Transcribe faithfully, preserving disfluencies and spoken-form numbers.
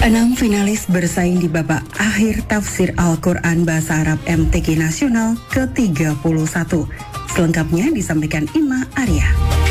Enam finalis bersaing di babak akhir tafsir Al-Quran Bahasa Arab M T Q Nasional ke tiga puluh satu. Selengkapnya disampaikan Ima Arya.